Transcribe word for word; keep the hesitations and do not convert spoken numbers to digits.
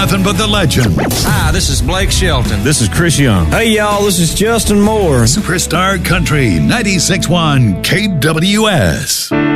nothing but the legends. Hi, this is Blake Shelton. This is Chris Young. Hey, y'all, this is Justin Moore. Superstar Country ninety-six point one K W S.